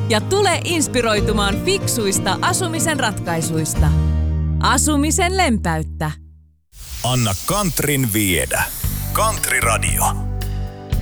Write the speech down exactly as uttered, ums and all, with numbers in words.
ja tule inspiroitumaan fiksuista asumisen ratkaisuista. Asumisen lempeyttä. Anna Countryn viedä. Country Radio.